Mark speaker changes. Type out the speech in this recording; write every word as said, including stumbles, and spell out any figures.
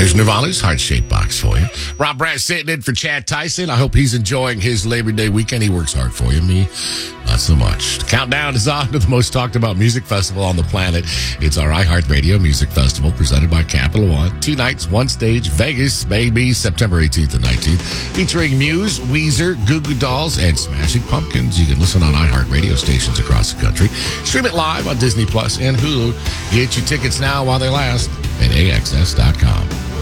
Speaker 1: There's Nirvana's heart-shaped box for you. Rob Brass sitting in for Chad Tyson. I hope he's enjoying his Labor Day weekend. He works hard for you. Me, not so much. The countdown is on to the most talked about music festival on the planet. It's our iHeartRadio Music Festival presented by Capital One. Two nights, one stage, Vegas, maybe September eighteenth and nineteenth. Featuring Muse, Weezer, Goo Goo Dolls, and Smashing Pumpkins. You can listen on iHeartRadio stations across the country. Stream it live on Disney Plus and Hulu. Get your tickets now while they last at A X S dot com.